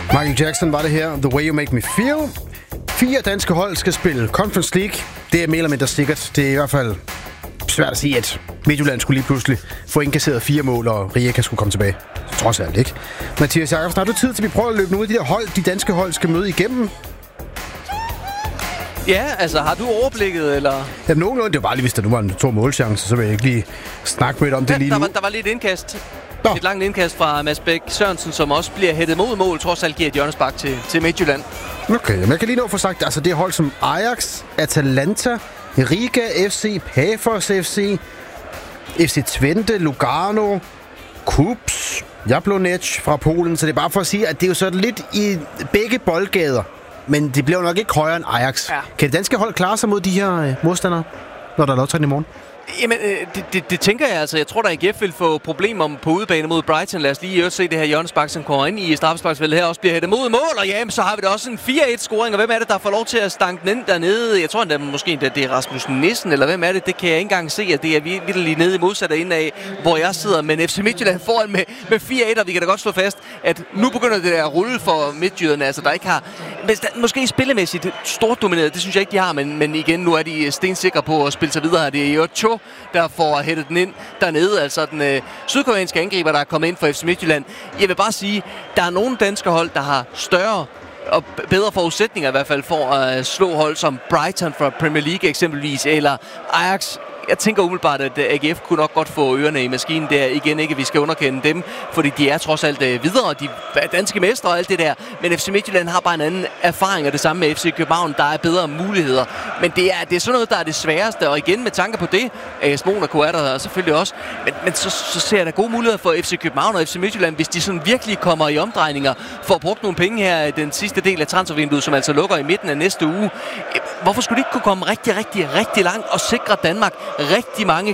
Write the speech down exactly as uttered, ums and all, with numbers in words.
Michael Jackson var det her. The Way You Make Me Feel. Fire danske hold skal spille Conference League. Det er mere eller mindre sikkert. Det er i hvert fald svært at sige, at Midtjylland skulle lige pludselig få indkasseret fire mål, og Rijeka skulle komme tilbage. Trods alt, ikke? Mathias Jakobsen, har du tid til, at vi prøver at løbe nogle af de der hold, de danske hold skal møde igennem? Ja, altså, har du overblikket, eller? Ja, nogenlunde. Det var bare lige, hvis der nu var en to målchance, så vil jeg ikke lige snakke med dig om det ja, lige der nu. Var, der var lige et indkast. Nå. Et langt indkast fra Mads Bæk Sørensen, som også bliver hættet mod mål. Trods alt giver et hjørnespark til, til Midtjylland. Okay, men jeg kan lige nå at få sagt, altså det er hold som Ajax, Atalanta, Riga F C, Pafos F C, F C Twente, Lugano, Kups, Jablonec fra Polen. Så det er bare for at sige, at det er jo sådan lidt i begge boldgader. Men det bliver nok ikke højere end Ajax. Ja. Kan det danske hold klare sig mod de her øh, modstandere, når der er lodtrækning i morgen? Jamen, øh, det, det, det tænker jeg altså. Jeg tror, der A G F vil få problemer på udebane mod Brighton. Lad os lige se det her hjørnespark, som kommer ind i straffesparksfeltet her, også bliver hættet mod mål. Og jamen, så har vi da også en fire et scoring. Og hvem er det, der får lov til at stanke den ind dernede? Jeg tror endda, måske endda, det er Rasmus Nissen, eller hvem er det? Det kan jeg ikke engang se, at det er virkelig nede i modsatte inde af, hvor jeg sidder. Men F C Midtjylland foran med, med fire et, og vi kan da godt slå fast, at nu begynder det at rulle for Midtjyderne. Altså, der ikke har... Måske spillemæssigt stort domineret, det synes jeg ikke, de har. Men, men igen, nu er de stensikre på at spille sig videre. Det er jo Cho, der får hættet den ind dernede. Altså den øh, sydkoreanske angriber, der er kommet ind for F C Midtjylland. Jeg vil bare sige, der er nogle danske hold, der har større og bedre forudsætninger i hvert fald for at slå hold som Brighton fra Premier League eksempelvis, eller Ajax. Jeg tænker umiddelbart, at A G F kunne nok godt få ørerne i maskinen der. Igen ikke, vi skal underkende dem, fordi de er trods alt videre. De er danske mestre og alt det der. Men F C Midtjylland har bare en anden erfaring, og det samme med F C København. Der er bedre muligheder. Men det er, det er sådan noget, der er det sværeste. Og igen med tanke på det, A S Monaco er der selvfølgelig også. Men, men så, så ser der gode muligheder for F C København og F C Midtjylland, hvis de sådan virkelig kommer i omdrejninger for at bruge nogle penge her i den sidste del af transfervinduet, som altså lukker i midten af næste uge. Hvorfor skulle de ikke kunne komme rigtig, rigtig, rigtig langt og sikre Danmark rigtig mange